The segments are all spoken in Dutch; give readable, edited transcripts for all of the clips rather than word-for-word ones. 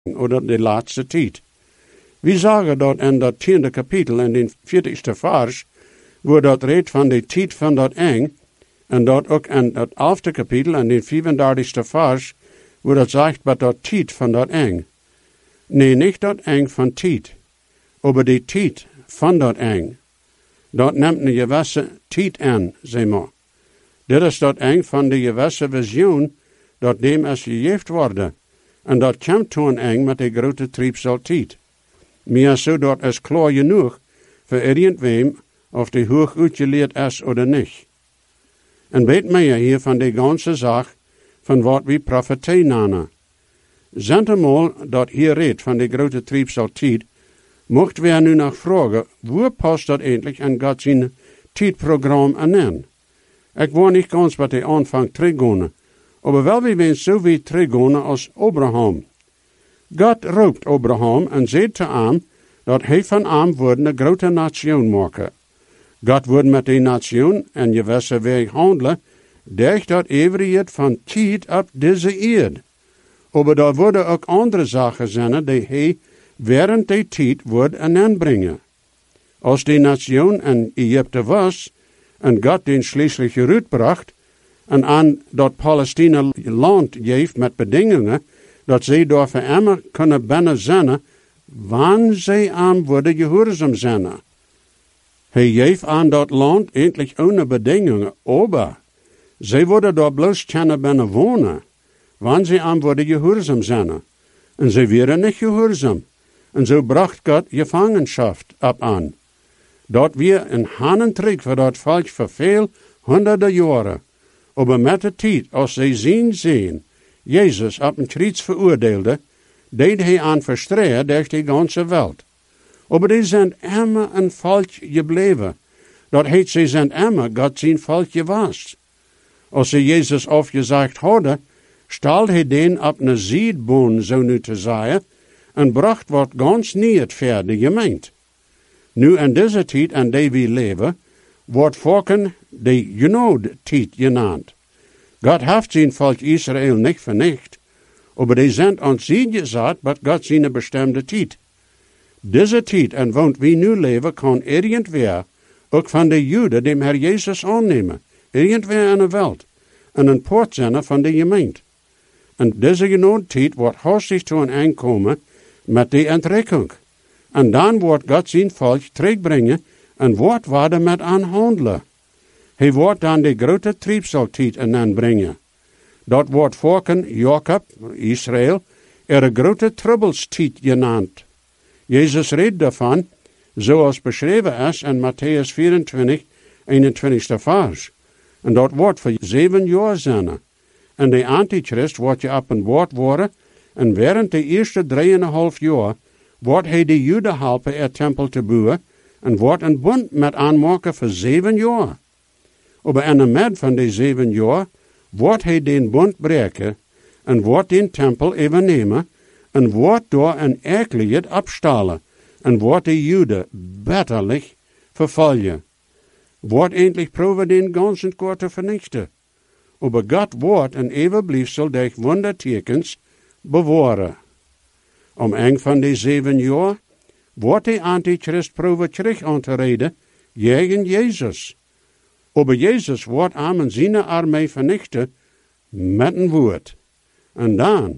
oder de laatste tijd. We zagen dat in dat 10e kapitel in den 40ste vers, waar dat redt van de tijd van dat eng, en dat ook in het 11e kapitel in den 34ste vers, waar dat zegt wat dat tijd van dat eng. Nee, niet dat eng van tijd, maar de tijd van dat eng. Dat neemt een gewisse tijd aan, zeg maar. Dit is dat eng van de gewisse visioen, dat dem is gegeven worden. En dat komt toen eng met de grote triebseltijd. Maar zo dat is klaar genoeg voor irgendwem of die hoog uitgeleerd is of niet. En weet meer hier van de ganze zaak van wat we profetie namen. Zentemal dat hier redt van de grote triebseltijd, mochten we nu nog vragen, hoe past dat eigenlijk in Gods tijdprogramma aan? Ik wil niet ganz bij de aanvang teruggaan, maar wel we zijn zo wie teruggaan als Abraham. God roept Abraham en zegt te hem dat hij van hem wordt een grote nation maken. God wordt met die nation en gewisse weg handelen, durch dat eeuwigheid van tijd op deze aarde. Maar daar worden ook andere zaken zijn die hij während die tijd wordt aanbrengen. Als die nation in Egypte was, en God den schließlich uitbracht, en aan dat Palestina land geeft met bedingingen, dat zij daar voor immer kunnen binnen zijn, wanneer zij aan worden gehoorzaam zijn. Hij geeft aan dat land endlich ohne bedingingen, aber zij worden daar bloos kunnen binnen wonen, wanneer zij aan worden gehoorzaam zijn. En zij werden niet gehoorzaam. En zo bracht God gevangenschap op aan. Dat wir een hanentrick voor dat volk voor veel honderden jaren. Maar met de tijd, als zij zien, Jezus op een kruis veroordeelde, deed hij aan verstreken door de ganze wereld. Maar die zijn immer een volk gebleven. Dat heet, ze zijn immer God zijn volk geweest. Als ze Jezus afgezegd hadden, stal hij den op een zijdboon, zo nu te zeggen, en bracht wat ganz niet voor de gemeente. Nu in deze tijd en die we leven, wordt volken de genood-tijd genaamd. God heeft zijn volk Israël niet vernicht, maar die zijn aan zee gezet, met God zijn bestemde tijd. Deze tijd en woont wie nu leven, kan irgendwer, ook van de Joden, dem Herr Jezus aannemen, irgendwer in de wereld, en een poort zijn van de gemeente. En deze genood-tijd wordt hastig toe een aankomen met de entrekking. En dan wordt God zijn volk terugbrengen en wordt worden met aanhandelen. Hij wordt dan de grote triebseltijd aanbrengen. Dat wordt volken Jacob, Israël, de grote troublestijd genaamd. Jezus redt daarvan, zoals beschreven is in Matthäus 24, 21 vers. En dat wordt voor 7 jaar zijn. En de antichrist wordt je op een woord worden, en während de eerste 3,5 jaar wordt hij de Joden helpen tempel te bouwen, en wordt een bond met aanmaken voor 7 jaar. Maar in de midden van die 7 jaar wordt hij den bond breken, en wordt den tempel even nemen, en wordt door een erkelijkheid afstalen, en wordt de Joden bitterlijk vervolgen. Wordt eindelijk proeven den ganzen koor te vernichten. Maar God wordt een eeuwbliefsel durch wondertekens bewaren. Om een van die 7 jaar wordt de antichrist proeven terug aan te reden tegen Jezus. Maar Jezus wordt aan zijn armee vernichten met een woord. En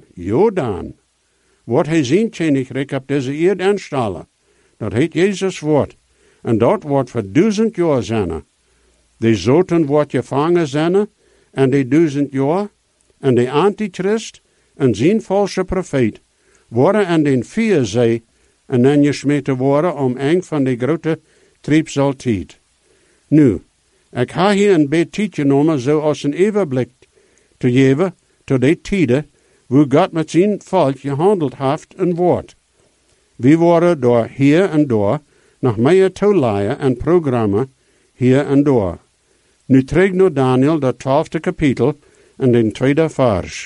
dan, wordt hij zijn koninkrijk op deze aarde aanstellen. Dat heet Jezus woord. En dat wordt voor 1000 jaar zijn. De zoten wordt gevangen zijn en die 1000 jaar. En de antichrist en zijn valse profeet worden aan den Vierzee en dan gesmeten worden om een van de grote triebseltijd. Nu, ik ga hier een beetje tijd genomen zo als een overblik te geven tot die tijden hoe God met zijn volk gehandeld heeft en wordt. We worden door hier en door nog meer toeleien en programma hier en door. Nu terug naar Daniel, dat 12e kapitel en den 2e vers.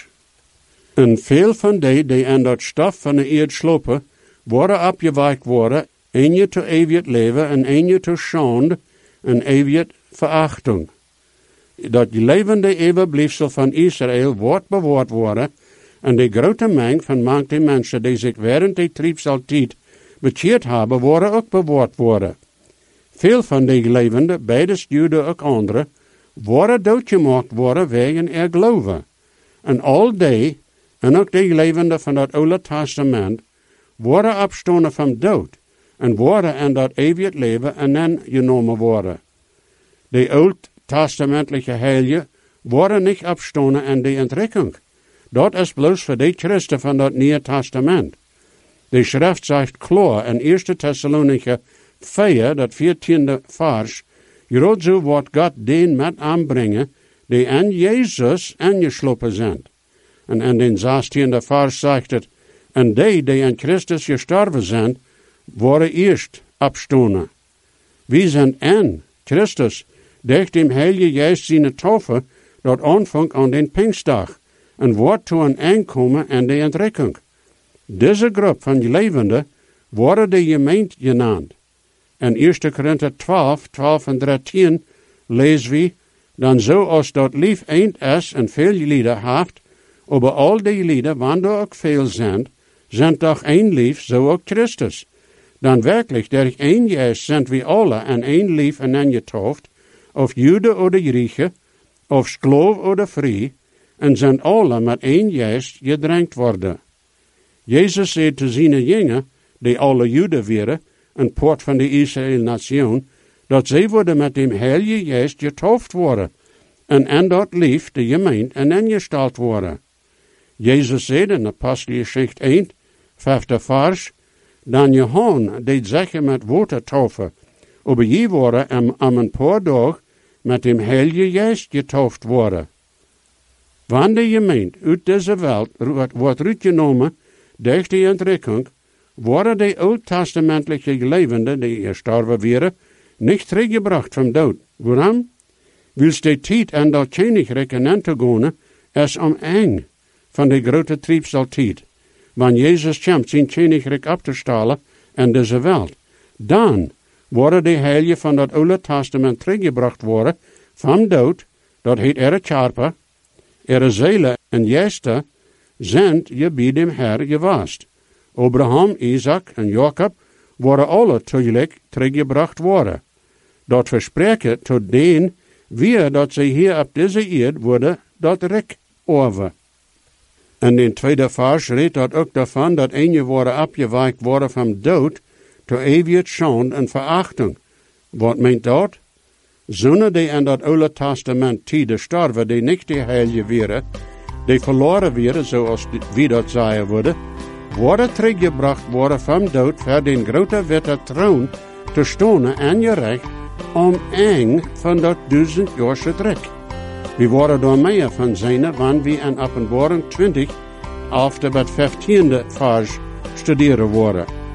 En veel van die in dat stof van de eerd slopen, worden opgewekt worden, een tot eeuwig leven en een tot schande en eeuwig verachting. Dat levende eeuwbliefsel van Israël wordt bewaard worden, En de grote meng van manche mensen die zich während de triebsaltijd bekeerd hebben, worden ook bewaard worden. Veel van die levenden, beide Joden ook anderen, worden doodgemaakt worden wegen geloven. En al die, en ook die levenden van het Oude Testament, worden afgestoten van dood en worden in dat eeuwig leven en dan genomen worden. De oud-testamentliche heilige worden niet afgestoten in de entrekking. Dat is bloos voor de Christen van dat Nieuwe Testament. De schrift zegt klaar in 1 Thessalonicher 4, dat 14e vers, groot zo wordt God den met aanbrengen, die aan Jezus aangeslopen zijn. En in den 16e vers zegt het, en die aan Christus gestorven zijn, worden eerst afgestoten. Wie zijn aan Christus, durch dem Heilige Geist zijn taufe, dat aanvangt aan den Pinkstdag, en wordt toe een aankomen in de entrekking. Deze groep van levenden worden de gemeente genaamd. In 1 Korinther 12 en 13 lezen we, dan zo als dat lief eind is en veel lieden heeft, over al die lieden, wanneer ook veel zijn toch één lief, zo ook Christus. Dan werkelijk, durch één Geist zijn we alle en één lief en een getauft, of Jude oder Grieche, of Sklav oder vrij, en zijn alle met één Geist gedrenkt worden. Jezus zei te zijn jongen, die alle Juden waren, een poort van de Israël-nation, dat zij worden met dem Heilige Geest getauft worden, en dat lief de gemeente en ingesteld worden. Jezus zei in Apostelgeschichte 1, 5e vers, dan Johan deed zeggen met water taufen, aber je worden am een paar dag met dem Heilige Geest getauft worden. Wanneer de gemeente uit deze wereld wordt uitgenomen durch die entrekking, worden de oud-testamentliche levenden die gestorven waren, niet teruggebracht van dood. Waarom? Wils de tijd en dat koninkrijk aan te gaan is om eng van de grote triebsaltijd. Wanneer Jezus komt zijn koninkrijk op te stellen in deze wereld, dan worden de heiligen van dat Oude Testament teruggebracht worden van dood, dat heet karper, zielen en geesten, zijn je bij dem Herr gewast. Abraham, Isaac en Jacob worden alle tegelijk teruggebracht worden. Dat verspreken tot den, wie dat ze hier op deze aarde worden, dat rek over. En in tweede vers redt dat ook daarvan dat eenje worden afgewijkt worden van dood tot eeuwig schande en verachting. Wat meent dat? Zonen die in dat Oude Testament tijden sterven, die niet de heilige waren, die verloren werden, zoals wie dat zeggen worden, worden teruggebracht worden van dood voor den grote witte troon te stonen en je recht om eng van dat 1000-jarige drek. We worden door meer van zijn, wanneer we in Openbaring 20 af de 15e vers studeren worden.